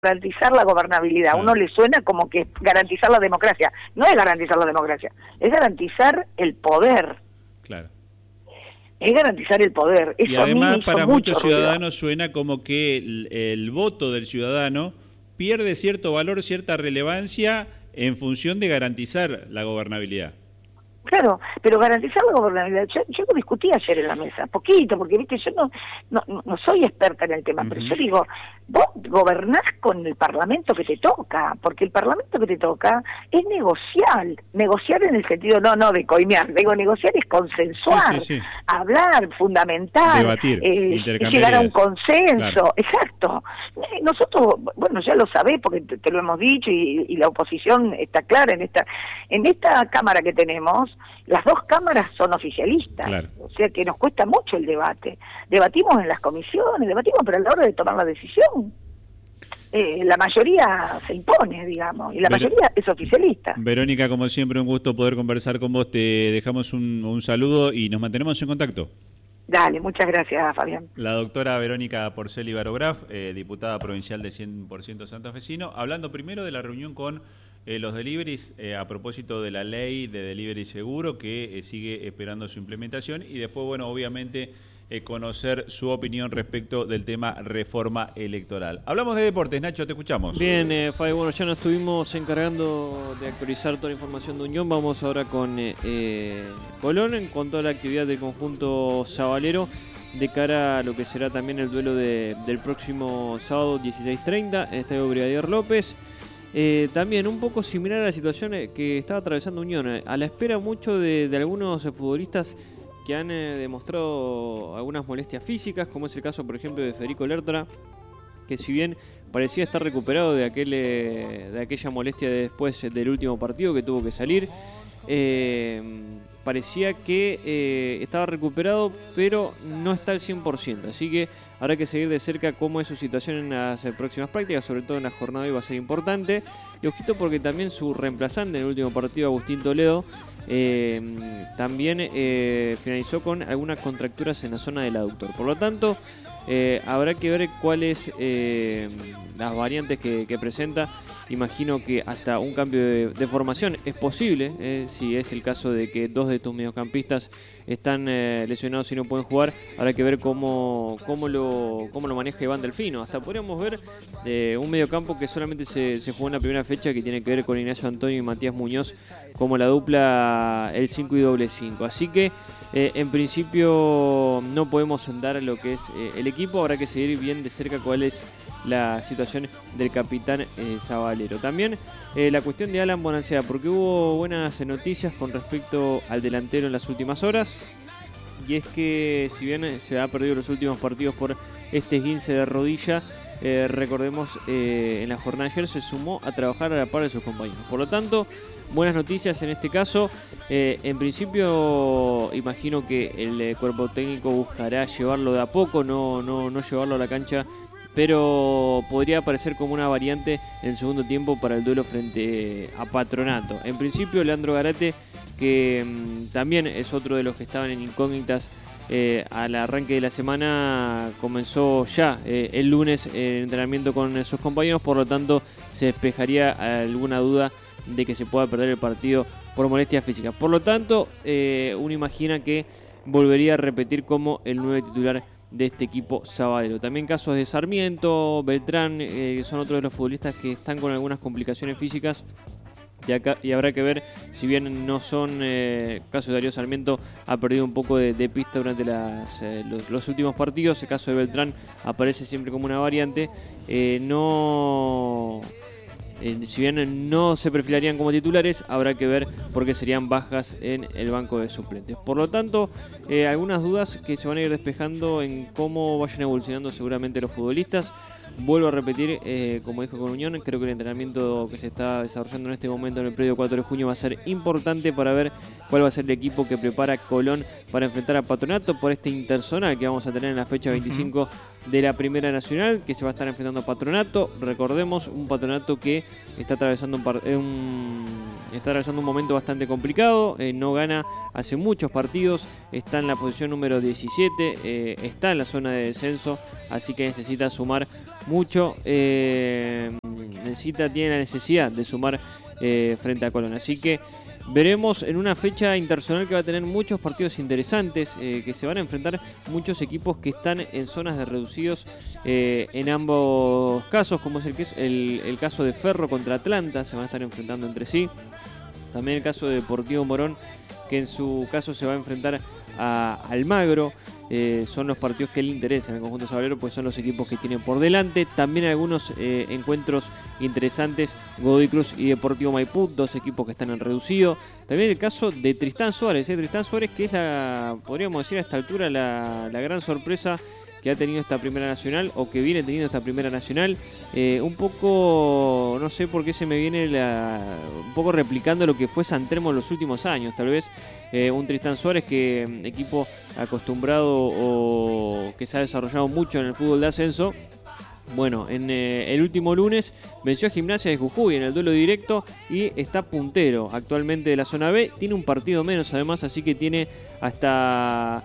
garantizar la gobernabilidad. A uno le suena como que es garantizar la democracia. No es garantizar la democracia, es garantizar el poder. Claro. Es garantizar el poder. Eso y además para muchos ciudadanos ruido. suena como que el voto del ciudadano pierde cierto valor, cierta relevancia en función de garantizar la gobernabilidad. Claro, pero garantizar la gobernabilidad, yo lo discutí ayer en la mesa, poquito, porque viste, yo no soy experta en el tema, pero yo digo, vos gobernás con el Parlamento que te toca, porque el Parlamento que te toca es negociar en el sentido no de coimear, digo, negociar es consensuar, hablar, fundamentar, debatir, llegar a un consenso, claro. Exacto. Nosotros, bueno, ya lo sabés porque te lo hemos dicho y la oposición está clara en esta Cámara que tenemos. Las dos cámaras son oficialistas, claro. O sea que nos cuesta mucho el debate. Debatimos en las comisiones, pero a la hora de tomar la decisión, la mayoría se impone, digamos, y la mayoría es oficialista. Verónica, como siempre, un gusto poder conversar con vos. Te dejamos un saludo y nos mantenemos en contacto. Dale, muchas gracias, Fabián. La doctora Verónica Porceli Barograf, diputada provincial de 100% santafesino, hablando primero de la reunión con los deliveries a propósito de la ley de delivery seguro que sigue esperando su implementación y después, bueno, obviamente conocer su opinión respecto del tema reforma electoral. Hablamos de deportes, Nacho, te escuchamos. Bien, Fabi, bueno, ya nos estuvimos encargando de actualizar toda la información de Unión. Vamos ahora con Colón con toda la actividad del conjunto sabalero de cara a lo que será también el duelo del próximo sábado 16:30 en el Estadio Brigadier López. También un poco similar a la situación que estaba atravesando Unión, a la espera mucho de algunos futbolistas que han demostrado algunas molestias físicas, como es el caso, por ejemplo, de Federico Lertora, que si bien parecía estar recuperado de aquella molestia después del último partido que tuvo que salir, parecía que estaba recuperado, pero no está al 100%, así que habrá que seguir de cerca cómo es su situación en las próximas prácticas, sobre todo en la jornada de hoy va a ser importante. Y ojito porque también su reemplazante en el último partido, Agustín Toledo, también finalizó con algunas contracturas en la zona del aductor. Por lo tanto, habrá que ver cuáles las variantes que presenta. Imagino que hasta un cambio de formación es posible, si es el caso de que dos de tus mediocampistas están lesionados y no pueden jugar. Habrá que ver cómo lo maneja Iván Delfino. Hasta podríamos ver un mediocampo que solamente se jugó en la primera fecha, que tiene que ver con Ignacio Antonio y Matías Muñoz como la dupla el 5 y doble 5. Así que en principio no podemos andar lo que es el equipo. Habrá que seguir bien de cerca cuál es la situación del capitán sabalero. También la cuestión de Alan Bonansea, porque hubo buenas noticias con respecto al delantero en las últimas horas, y es que si bien se ha perdido los últimos partidos por este esguince de rodilla, recordemos en la jornada de ayer se sumó a trabajar a la par de sus compañeros. Por lo tanto, buenas noticias en este caso. En principio imagino que el cuerpo técnico buscará llevarlo de a poco, no llevarlo a la cancha, pero podría aparecer como una variante en el segundo tiempo para el duelo frente a Patronato. En principio, Leandro Garate, que también es otro de los que estaban en incógnitas al arranque de la semana, comenzó ya el lunes el entrenamiento con sus compañeros, por lo tanto se despejaría alguna duda de que se pueda perder el partido por molestias físicas. Por lo tanto, uno imagina que volvería a repetir como el 9 titular de este equipo sabalero. También casos de Sarmiento, Beltrán, que son otros de los futbolistas que están con algunas complicaciones físicas. Y habrá que ver, si bien no son casos de Darío Sarmiento, ha perdido un poco de pista durante los últimos partidos. El caso de Beltrán aparece siempre como una variante. Si bien no se perfilarían como titulares, habrá que ver porque serían bajas en el banco de suplentes. Por lo tanto, algunas dudas que se van a ir despejando en cómo vayan evolucionando seguramente los futbolistas. Vuelvo a repetir, como dijo con Unión, creo que el entrenamiento que se está desarrollando en este momento en el predio 4 de junio va a ser importante para ver cuál va a ser el equipo que prepara Colón para enfrentar a Patronato por este interzonal que vamos a tener en la fecha 25 de la Primera Nacional, que se va a estar enfrentando a Patronato. Recordemos, un Patronato que está atravesando está atravesando un momento bastante complicado, no gana hace muchos partidos, está en la posición número 17, está en la zona de descenso, así que necesita sumar mucho, tiene la necesidad de sumar frente a Colón, así que veremos en una fecha internacional que va a tener muchos partidos interesantes, que se van a enfrentar muchos equipos que están en zonas de reducidos en ambos casos, como es el caso de Ferro contra Atlanta, se van a estar enfrentando entre sí. También el caso de Deportivo Morón, que en su caso se va a enfrentar a Almagro. Son los partidos que le interesan al conjunto sabalero, pues son los equipos que tienen por delante. También algunos encuentros interesantes, Godoy Cruz y Deportivo Maipú, dos equipos que están en reducido. También el caso de Tristán Suárez, Tristán Suárez, que es podríamos decir a esta altura la gran sorpresa que ha tenido esta Primera Nacional, o que viene teniendo esta Primera Nacional. Un poco, no sé por qué se me viene un poco replicando lo que fue San Telmo en los últimos años, tal vez. Un Tristán Suárez, que equipo acostumbrado o que se ha desarrollado mucho en el fútbol de ascenso. Bueno, en el último lunes venció a Gimnasia de Jujuy en el duelo directo y está puntero actualmente de la zona B. Tiene un partido menos además, así que tiene hasta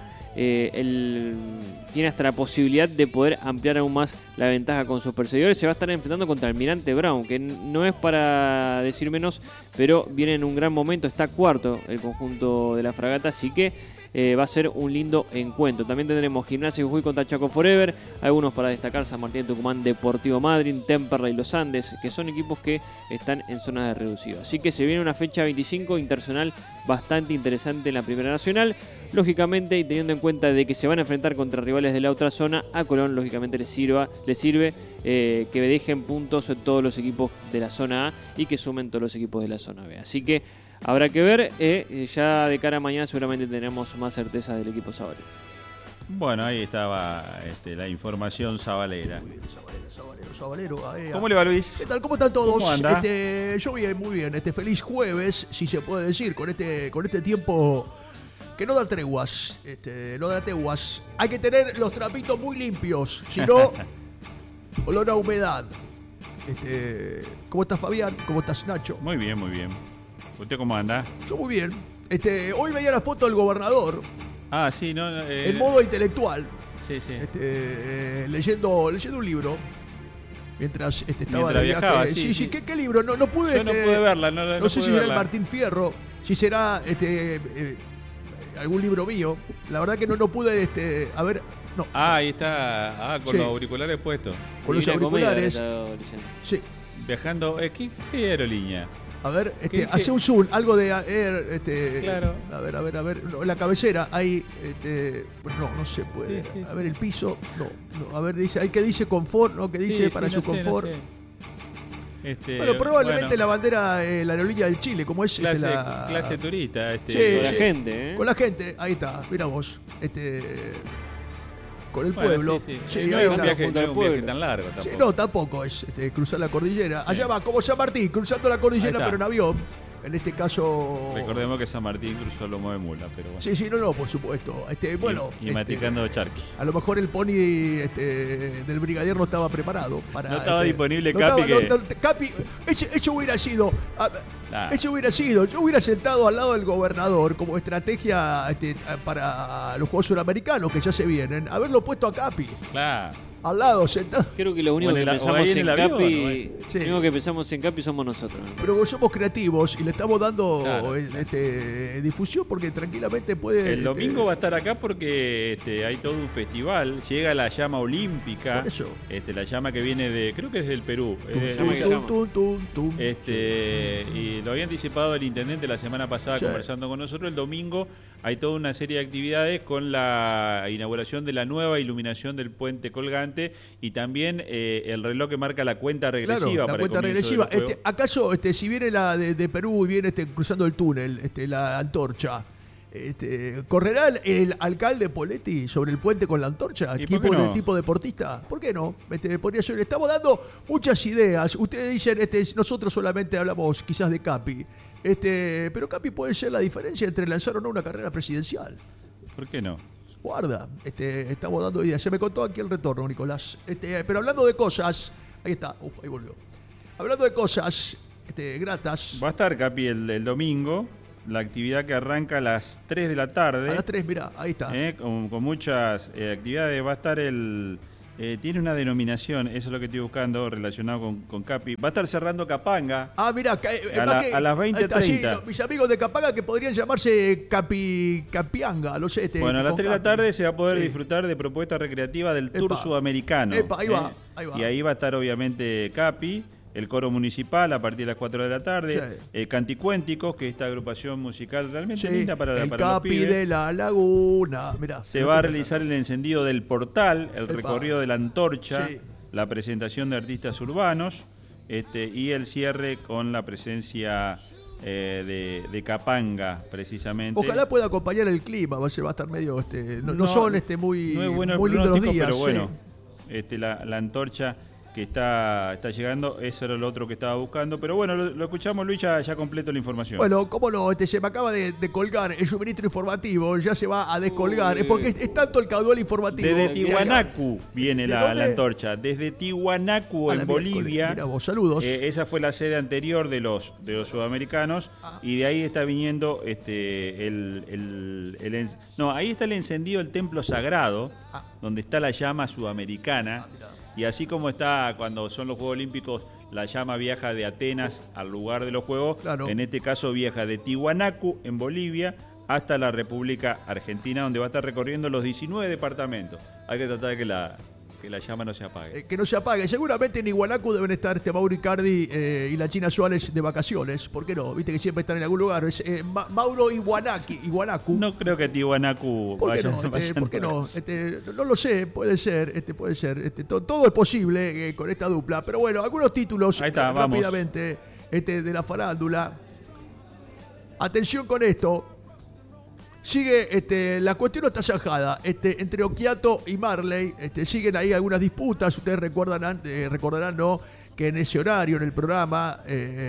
la posibilidad de poder ampliar aún más la ventaja con sus perseguidores. Se va a estar enfrentando contra Almirante Brown, que no es para decir menos, pero viene en un gran momento, está cuarto el conjunto de la Fragata, así que va a ser un lindo encuentro. También tendremos Gimnasia de Jujuy contra Chaco Forever, algunos para destacar: San Martín de Tucumán, Deportivo Madryn, Temperley y Los Andes, que son equipos que están en zonas de reducido. Así que se viene una fecha 25 internacional bastante interesante en la Primera Nacional. Lógicamente, y teniendo en cuenta de que se van a enfrentar contra rivales de la otra zona, a Colón lógicamente le sirve que dejen puntos en todos los equipos de la zona A y que sumen todos los equipos de la zona B. Así que habrá que ver, ya de cara a mañana seguramente tendremos más certeza del equipo sabalero. Bueno, ahí estaba la información sabalera. Muy bien, sabalero. ¿Cómo le va, Luis? ¿Qué tal? ¿Cómo están todos? ¿Cómo anda? Yo bien, muy bien. Feliz jueves, si se puede decir, con este tiempo que no da treguas. No da treguas. Hay que tener los trapitos muy limpios, si no, olor a humedad. ¿Cómo estás, Fabián? ¿Cómo estás, Nacho? Muy bien, muy bien. ¿Usted cómo anda? Yo muy bien. Hoy veía la foto del gobernador. Ah, sí, no. En modo intelectual. Sí, sí. Leyendo un libro. Mientras estaba de viaje. Viajaba, Sí. ¿Qué libro? No pude. Yo no pude verla. No sé si será el Martín Fierro, si será algún libro mío. La verdad que no pude. A ver. No. Ahí está. Con los auriculares puestos. Con los auriculares. Sí. Viajando. ¿Qué aerolínea? A ver, hace un zoom, algo de claro. A ver, no, la cabecera, hay, no se puede. Sí, a ver, el piso, no, a ver, dice, hay que dice confort, ¿no? Que dice para su confort. Bueno, probablemente la bandera, la aerolínea del Chile, como es clase turista. Con la gente, Con la gente, ahí está, mira vos, con el pueblo. Sí, no es un viaje tan largo tampoco. Sí, no, tampoco es cruzar la cordillera. Allá va, como San Martín, cruzando la cordillera, pero en avión. En este caso. Recordemos que San Martín cruzó Lomo de Mula, pero bueno. Sí, no, por supuesto. Bueno. Y maticando charqui. A lo mejor el pony del brigadier no estaba preparado para. No estaba disponible Capi. Eso hubiera sido. Eso hubiera sido. Yo hubiera sentado al lado del gobernador como estrategia para los Juegos Suramericanos que ya se vienen. Haberlo puesto a Capi. Claro. Al lado, sentado. Creo que lo único que pensamos en Capi, lo único que pensamos en Capi somos nosotros. Pero somos creativos y le estamos dando difusión porque tranquilamente puede. El domingo va a estar acá porque hay todo un festival. Llega la llama olímpica. Por eso. La llama que viene de, creo que es del Perú. Y lo había anticipado el intendente la semana pasada conversando con nosotros. El domingo hay toda una serie de actividades con la inauguración de la nueva iluminación del puente colgante y también el reloj que marca la cuenta regresiva. Claro, la cuenta regresiva. ¿Acaso si viene la de Perú y viene cruzando el túnel, la antorcha, correrá el alcalde Poletti sobre el puente con la antorcha? ¿Tipo deportista? ¿Por qué no? Podría ser. Estamos dando muchas ideas. Ustedes dicen, nosotros solamente hablamos quizás de Capi. Pero Capi puede ser la diferencia entre lanzar o no una carrera presidencial. ¿Por qué no? Guarda, estamos dando ideas. Se me contó aquí el retorno, Nicolás. Pero hablando de cosas, ahí está, ahí volvió. Hablando de cosas, gratas. Va a estar, Capi, el domingo, la actividad que arranca a las 3 de la tarde. A las 3, mirá, ahí está. Con muchas actividades. Va a estar tiene una denominación, eso es lo que estoy buscando, relacionado con Capi. Va a estar cerrando Capanga. Ah, mirá, a las 20:30. Mis amigos de Capanga que podrían llamarse Capianga, no sé. Bueno, a las 3 de la tarde se va a poder sí. disfrutar de propuestas recreativas del Tour Sudamericano. Ahí va. Y ahí va a estar obviamente Capi, el coro municipal a partir de las 4 de la tarde, Canticuénticos, que es esta agrupación musical realmente linda para el los Capi pibes. de la Laguna. Mirá, se va a realizar el encendido del portal, el recorrido de la antorcha, la presentación de artistas urbanos y el cierre con la presencia de Capanga, precisamente. Ojalá pueda acompañar el clima, va a estar medio no son muy, no es bueno muy lindos los días. Pero bueno, la antorcha que está llegando, eso era lo otro que estaba buscando, pero bueno, lo escuchamos, Luis, ya completo la información. Bueno, cómo no, se me acaba de colgar el suministro informativo, ya se va a descolgar, es porque es tanto el caudal informativo. Desde Tiwanaku viene la antorcha, desde Tiwanaku en Bolivia. Mira vos, saludos. Esa fue la sede anterior de los sudamericanos, y de ahí está viniendo ahí está el encendido del templo sagrado, donde está la llama sudamericana. Y así como está cuando son los Juegos Olímpicos, la llama viaja de Atenas al lugar de los Juegos, en este caso viaja de Tiwanaku, en Bolivia, hasta la República Argentina, donde va a estar recorriendo los 19 departamentos. Hay que tratar de que la llama no se apague. Que no se apague. Seguramente en Iguanacu deben estar Mauro Icardi y la China Suárez de vacaciones. ¿Por qué no? Viste que siempre están en algún lugar. Es Mauro Iguanacu. No creo que Tiwanaku vaya. ¿Por qué no? No lo sé, puede ser. Todo es posible con esta dupla. Pero bueno, algunos títulos rápidamente de la farándula. Atención con esto. Sigue, la cuestión no está zanjada. Entre Occhiato y Marley siguen ahí algunas disputas. Ustedes recordarán, ¿no?, que en ese horario, en el programa,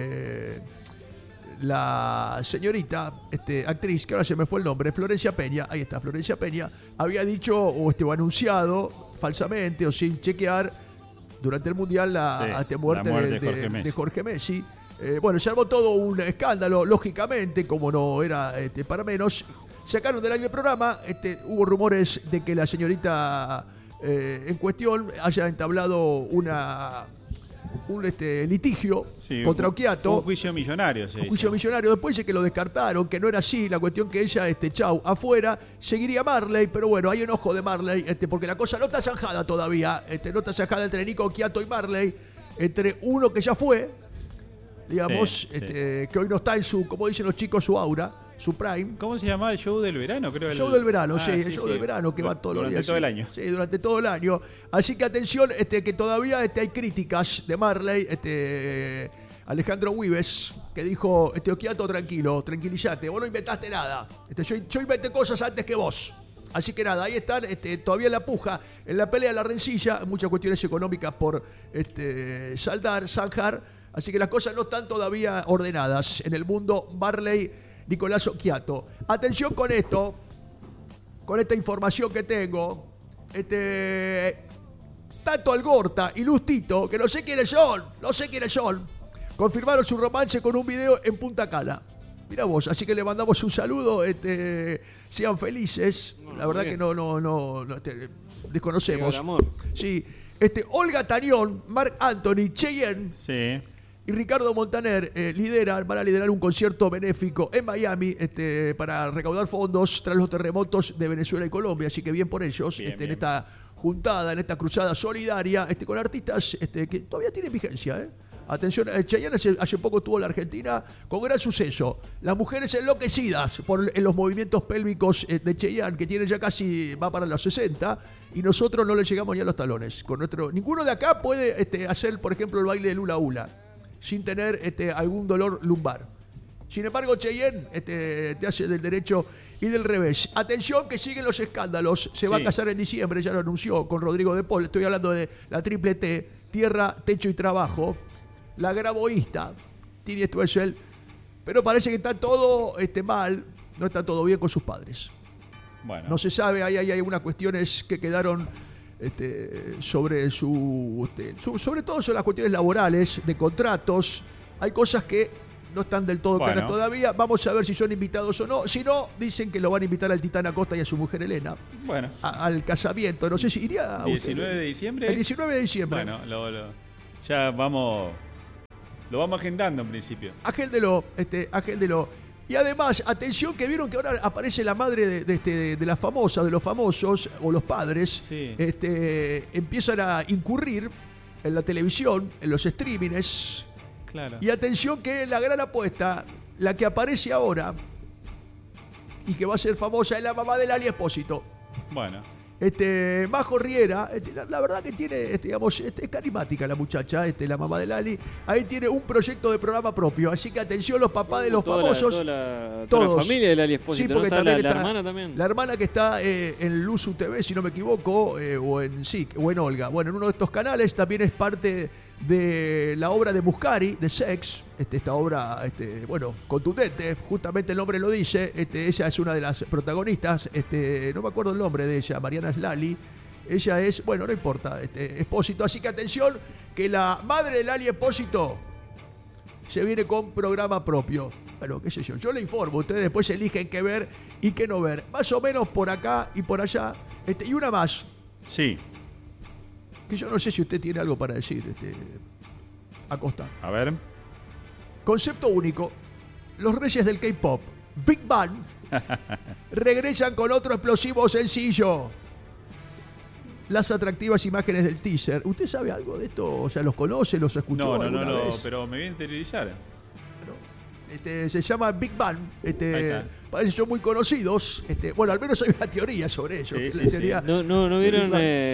la señorita, actriz, que ahora se me fue el nombre, Florencia Peña, ahí está, Florencia Peña, había dicho o anunciado falsamente o sin chequear durante el Mundial la muerte de Jorge Messi. Bueno, se armó todo un escándalo, lógicamente, como no era para menos. Sacaron del aire el programa, hubo rumores de que la señorita en cuestión haya entablado un litigio contra Occhiato. Un juicio millonario. Un juicio millonario. Después dice que lo descartaron, que no era así. La cuestión que ella, afuera, seguiría Marley. Pero bueno, hay enojo de Marley, porque la cosa no está zanjada todavía. No está zanjada entre Nico Occhiato y Marley. Entre uno que ya fue, digamos, que hoy no está en su, como dicen los chicos, su aura, su prime. ¿Cómo se llamaba el show del verano? Creo el show del verano, el show del verano que va todos los días. Durante todo el año. Sí, durante todo el año. Así que atención, que todavía hay críticas de Marley, Alejandro Wives, que dijo, Occhiato, tranquilízate, vos no inventaste nada. Yo inventé cosas antes que vos. Así que nada, ahí están, todavía en la puja, en la pelea de la rencilla, muchas cuestiones económicas por zanjar. Así que las cosas no están todavía ordenadas en el mundo Marley Nicolás Occhiato. Atención con esto, con esta información que tengo. Tanto Algorta y Lustito, que no sé quiénes son, confirmaron su romance con un video en Punta Cana. Mirá vos, así que le mandamos un saludo, sean felices. La verdad que no desconocemos. Sí, Olga Tarión, Marc Anthony, Cheyenne. Sí. Y Ricardo Montaner van a liderar un concierto benéfico en Miami para recaudar fondos tras los terremotos de Venezuela y Colombia. Así que bien por ellos, bien. En esta juntada, en esta cruzada solidaria, con artistas que todavía tienen vigencia. Atención, Chayanne hace poco estuvo en la Argentina con gran suceso. Las mujeres enloquecidas en los movimientos pélvicos de Chayanne, que tiene ya casi, va para los 60, y nosotros no le llegamos ni a los talones. Ninguno de acá puede hacer, por ejemplo, el baile del hula hula sin tener algún dolor lumbar. Sin embargo, Cheyenne te hace del derecho y del revés. Atención que siguen los escándalos. Se va a casar en diciembre, ya lo anunció, con Rodrigo de Paul. Estoy hablando de la triple T, tierra, techo y trabajo. La graboísta, Tini Stoessel. Pero parece que está todo mal, no está todo bien con sus padres. Bueno. No se sabe, hay algunas cuestiones que quedaron sobre sobre todo sobre las cuestiones laborales, de contratos, Hay cosas que no están del todo claras todavía. Vamos a ver si son invitados o no. Si no, dicen que lo van a invitar al Titán Acosta y a su mujer Elena. Bueno. Al casamiento. No sé si iría... 19 de diciembre. El 19 de diciembre. Bueno, ya vamos... Lo vamos agendando en principio. Agéndelo. Y además, atención, que vieron que ahora aparece la madre de las famosas, de los famosos, o los padres, sí. Empiezan a incurrir en la televisión, en los streamings. Claro. Y atención que la gran apuesta, la que aparece ahora, y que va a ser famosa, es la mamá de Lali Espósito. Bueno. Majo Riera, la verdad que tiene, digamos, es carismática la muchacha, la mamá de Lali. Ahí tiene un proyecto de programa propio, así que atención los papás de los famosos. Toda la familia de Lali Espósito. Sí, porque ¿no? también la hermana también. La hermana que está en Luzu TV, si no me equivoco, o en Olga. Bueno, en uno de estos canales también es parte de la obra de Muscari, de Sex, esta obra, contundente, justamente el nombre lo dice. Ella es una de las protagonistas, no me acuerdo el nombre de ella, Mariana Slali. Ella es, bueno, no importa, Espósito. Así que atención, que la madre de Lali Espósito se viene con programa propio. Bueno, qué sé yo le informo, ustedes después eligen qué ver y qué no ver. Más o menos por acá y por allá. Y una más. Sí. Que yo no sé si usted tiene algo para decir, Acosta. A ver. Concepto único. Los reyes del K-pop, Big Bang, regresan con otro explosivo sencillo. Las atractivas imágenes del teaser. ¿Usted sabe algo de esto? O sea, ¿los conoce? ¿Los escuchó alguna vez? Pero me voy a interiorizar. Se llama Big Bang. Parece que son muy conocidos. Bueno, al menos hay una teoría sobre ello. Sí, teoría no vieron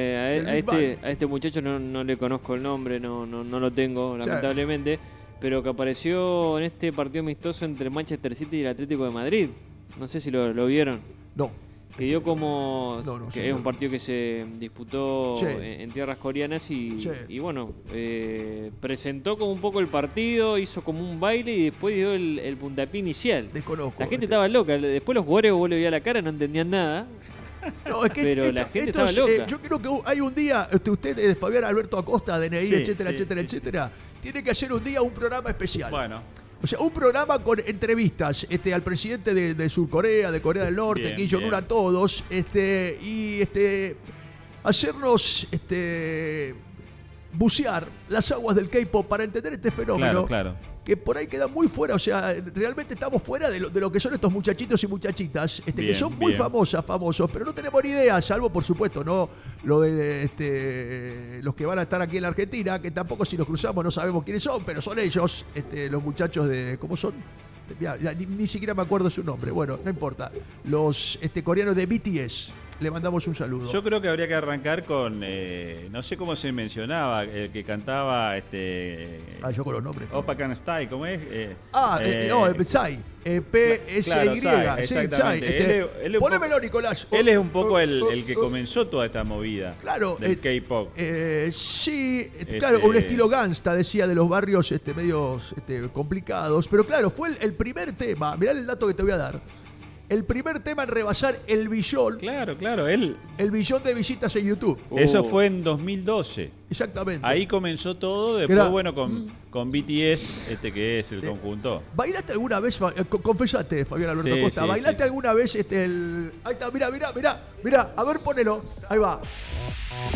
a este muchacho, no le conozco el nombre, no lo tengo, lamentablemente, pero que apareció en este partido amistoso entre Manchester City y el Atlético de Madrid. No sé si lo vieron. No. Que dio como que es un partido que se disputó en tierras coreanas y bueno, presentó como un poco el partido, hizo como un baile y después dio el puntapié inicial. Desconozco. La gente estaba loca, después los jugadores vos le veías la cara, no entendían nada. No, es que pero la gente estaba loca. Yo creo que hay un día, usted Fabián Alberto Acosta, DNI, etcétera, tiene que hacer un día un programa especial. Bueno. O sea, un programa con entrevistas al presidente de Surcorea, de Corea del Norte, Kim Jong-un, a todos, y hacernos bucear las aguas del K-pop para entender este fenómeno. Claro. Que por ahí queda muy fuera, o sea, realmente estamos fuera de lo que son estos muchachitos y muchachitas, que son muy famosos, pero no tenemos ni idea, salvo por supuesto, no lo de los que van a estar aquí en la Argentina, que tampoco si los cruzamos no sabemos quiénes son, pero son ellos, los muchachos de, ¿cómo son? Ya, ni siquiera me acuerdo su nombre, bueno, no importa, los coreanos de BTS. Le mandamos un saludo. Yo creo que habría que arrancar con, no sé cómo se mencionaba, el que cantaba, yo con los nombres. Opa Can Style, ¿cómo es? Psy. P-S-Y. Claro, exactamente. Ponémelo, Nicolás. Él es un poco el que comenzó toda esta movida. Claro. Del K-pop. Sí, claro, un estilo gangsta, decía, de los barrios medios complicados. Pero claro, fue el primer tema. Mirá el dato que te voy a dar. El primer tema en rebasar el billón. Claro, él. El billón de visitas en YouTube. Eso fue en 2012. Exactamente. Ahí comenzó todo. Después, con BTS, que es el conjunto. ¿Bailaste alguna vez? Confesate, Fabián Alberto Costa. Sí, ¿Bailaste alguna vez Ahí está, mirá. A ver, ponelo. Ahí va.